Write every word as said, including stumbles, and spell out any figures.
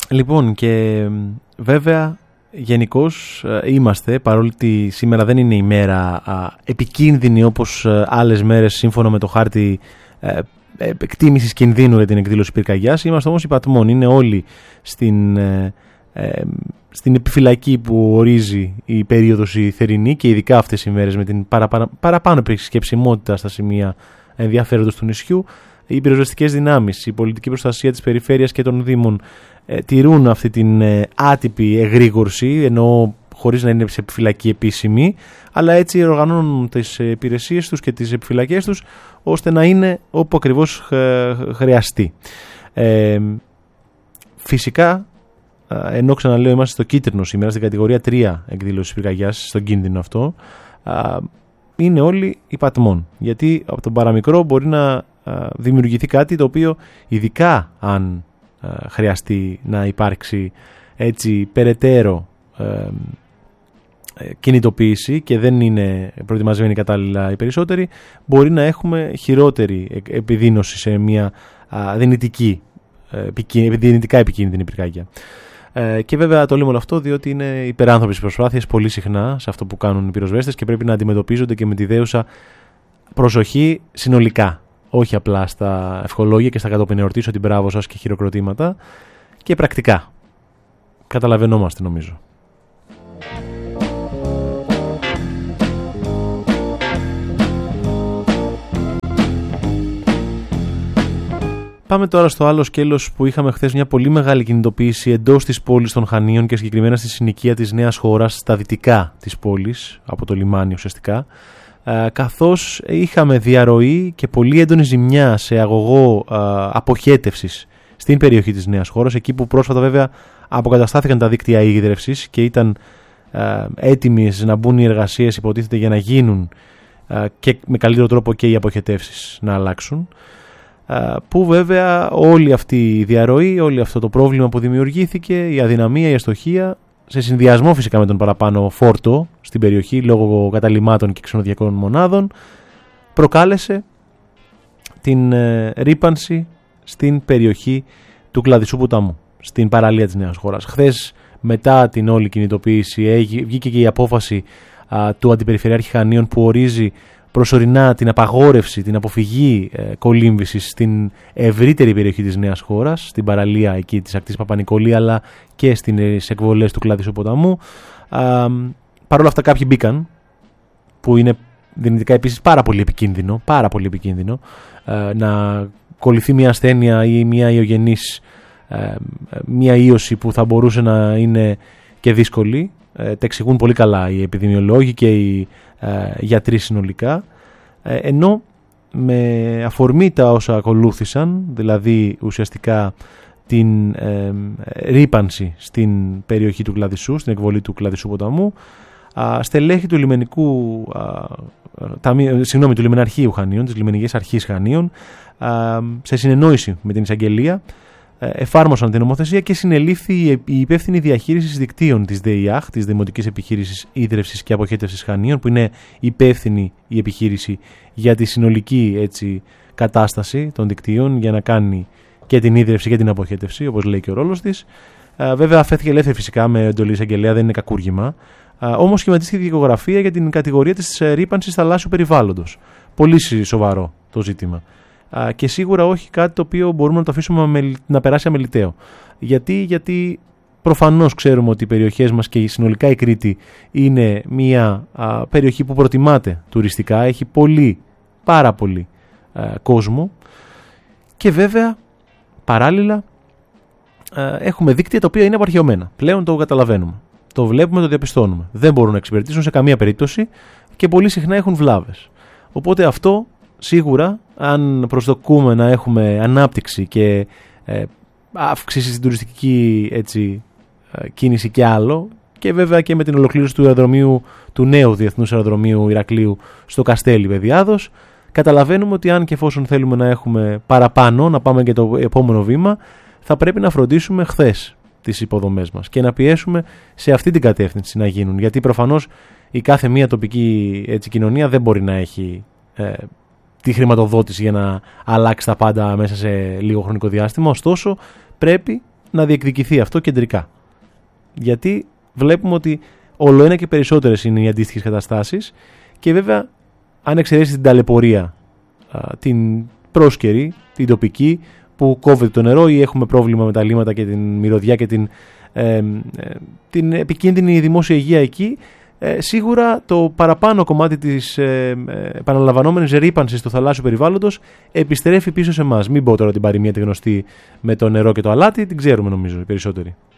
Λοιπόν, και βέβαια γενικώς είμαστε, παρόλο ότι σήμερα δεν είναι η μέρα επικίνδυνη όπως άλλες μέρες σύμφωνα με το χάρτη εκτίμησης κινδύνου για την εκδήλωση πυρκαγιάς, είμαστε όμως υπατμών. Είναι όλοι στην, ε, ε, στην επιφυλακή που ορίζει η περίοδος η θερινή και ειδικά αυτές οι μέρες με την παραπάνω, παραπάνω επισκεψιμότητα στα σημεία ενδιαφέροντος του νησιού. Οι πυροσβεστικές δυνάμεις, η πολιτική προστασία της περιφέρειας και των δήμων ε, τηρούν αυτή την ε, άτυπη εγρήγορση, ενώ χωρίς να είναι σε επιφυλακή επίσημη, αλλά έτσι οργανώνουν τις υπηρεσίες τους και τις επιφυλακές τους ώστε να είναι όπου ακριβώς χρειαστεί. Ε, φυσικά, ενώ ξαναλέω είμαστε στο κίτρινο σήμερα, στην κατηγορία τρία εκδήλωση πυρκαγιάς, στον κίνδυνο αυτό, είναι όλοι υπατμών. Γιατί από τον παραμικρό μπορεί να δημιουργηθεί κάτι το οποίο, ειδικά αν χρειαστεί να υπάρξει έτσι περαιτέρω κινητοποίηση και δεν είναι προετοιμασμένοι κατάλληλα οι περισσότεροι, μπορεί να έχουμε χειρότερη επιδείνωση σε μια δυνητική, δυνητικά επικίνδυνη πυρκαγιά. Ε, και βέβαια το λέμε όλο αυτό διότι είναι υπεράνθρωπες προσπάθειες πολύ συχνά σε αυτό που κάνουν οι πυροσβέστες και πρέπει να αντιμετωπίζονται και με τη δέουσα προσοχή συνολικά. Όχι απλά στα ευχολόγια και στα κατόπιν εορτής ότι μπράβο σας και χειροκροτήματα, και πρακτικά. Καταλαβαίνόμαστε νομίζω. Πάμε τώρα στο άλλο σκέλος που είχαμε χθες μια πολύ μεγάλη κινητοποίηση εντός της πόλης των Χανίων και συγκεκριμένα στη συνοικία της Νέας Χώρας, στα δυτικά της πόλης, από το λιμάνι ουσιαστικά, καθώς είχαμε διαρροή και πολύ έντονη ζημιά σε αγωγό αποχέτευσης στην περιοχή της Νέας Χώρας, εκεί που πρόσφατα βέβαια αποκαταστάθηκαν τα δίκτυα ίδρευσης και ήταν έτοιμες να μπουν οι εργασίες, υποτίθεται, για να γίνουν και με καλύτερο τρόπο και οι αποχετεύσεις να αλλάξουν. Που βέβαια όλη αυτή η διαρροή, όλο αυτό το πρόβλημα που δημιουργήθηκε, η αδυναμία, η αστοχία, σε συνδυασμό φυσικά με τον παραπάνω φόρτο στην περιοχή λόγω καταλυμάτων και ξενοδοχειακών μονάδων, προκάλεσε την ε, ρύπανση στην περιοχή του Κλαδισσού ποταμού, στην παραλία της Νέας Χώρας. Χθες, μετά την όλη κινητοποίηση, βγήκε και η απόφαση α, του Αντιπεριφερειάρχη Χανίων που ορίζει προσωρινά την απαγόρευση, την αποφυγή ε, κολύμβησης στην ευρύτερη περιοχή της Νέας Χώρας, στην παραλία εκεί της ακτής Παπα-Νικολή, αλλά και στις εκβολές του Κλαδισσού ποταμού. Παρ' όλα αυτά κάποιοι μπήκαν, που είναι δυνητικά επίσης πάρα πολύ επικίνδυνο, πάρα πολύ επικίνδυνο ε, να κολληθεί μια ασθένεια ή μια ιογενής, ε, μια ίωση που θα μπορούσε να είναι και δύσκολη. Ε, τα εξηγούν πολύ καλά οι επιδημιολόγοι και οι ε, γιατροί συνολικά, ε, ενώ με αφορμή τα όσα ακολούθησαν, δηλαδή ουσιαστικά την ε, ρύπανση στην περιοχή του Κλαδισσού, στην εκβολή του Κλαδισσού ποταμού, α, στελέχη του λιμενικού α, ταμεί, συγγνώμη, του λιμεναρχείου Χανίων, της λιμενικής αρχής Χανίων, α, σε συνεννόηση με την εισαγγελία, εφάρμοσαν την νομοθεσία και συνελήφθη η υπεύθυνη διαχείριση δικτύων της ΔΕΙΑΧ, της Δημοτικής Επιχείρησης Ίδρευσης και Αποχέτευσης Χανίων, που είναι υπεύθυνη η επιχείρηση για τη συνολική έτσι, κατάσταση των δικτύων, για να κάνει και την ίδρυυση και την αποχέτευση, όπως λέει και ο ρόλος της. Α, βέβαια, αφέθηκε ελεύθερη φυσικά με εντολή εισαγγελέα, δεν είναι κακούργημα. Όμως σχηματίστηκε δικογραφία για την κατηγορία της ρύπανσης θαλάσσιου περιβάλλοντος. Πολύ σοβαρό το ζήτημα. Α, και σίγουρα όχι κάτι το οποίο μπορούμε να το αφήσουμε να περάσει αμεληταίο. Γιατί, γιατί προφανώς ξέρουμε ότι οι περιοχές μας και συνολικά η Κρήτη είναι μια α, περιοχή που προτιμάται τουριστικά, έχει πολύ, πάρα πολύ α, κόσμο, και βέβαια παράλληλα α, έχουμε δίκτυα τα οποία είναι απαρχαιωμένα. Πλέον το καταλαβαίνουμε. Το βλέπουμε, το διαπιστώνουμε. Δεν μπορούν να εξυπηρετήσουν σε καμία περίπτωση και πολύ συχνά έχουν βλάβες. Οπότε αυτό σίγουρα, αν προσδοκούμε να έχουμε ανάπτυξη και ε, αύξηση στην τουριστική έτσι, ε, κίνηση και άλλο, και βέβαια και με την ολοκλήρωση του αεροδρομίου, του νέου διεθνούς αεροδρομίου Ηρακλείου στο Καστέλι Πεδιάδος, καταλαβαίνουμε ότι αν και εφόσον θέλουμε να έχουμε παραπάνω, να πάμε και το επόμενο βήμα, θα πρέπει να φροντίσουμε χθες τις υποδομές μας και να πιέσουμε σε αυτή την κατεύθυνση να γίνουν. Γιατί προφανώς η κάθε μία τοπική έτσι, κοινωνία δεν μπορεί να έχει ε, τη χρηματοδότηση για να αλλάξει τα πάντα μέσα σε λίγο χρονικό διάστημα. Ωστόσο, πρέπει να διεκδικηθεί αυτό κεντρικά. Γιατί βλέπουμε ότι όλο ένα και περισσότερες είναι οι αντίστοιχες καταστάσεις και βέβαια αν εξαιρέσεις την ταλαιπωρία, την πρόσκαιρη, την τοπική, που κόβεται το νερό ή έχουμε πρόβλημα με τα λίμματα και την μυρωδιά και την, ε, ε, την επικίνδυνη δημόσια υγεία εκεί, ε, σίγουρα το παραπάνω κομμάτι της ε, ε, επαναλαμβανόμενης ρύπανσης του θαλάσσιου περιβάλλοντος επιστρέφει πίσω σε εμάς. Μην πω τώρα την παροιμία τη γνωστή με το νερό και το αλάτι, την ξέρουμε νομίζω οι περισσότεροι.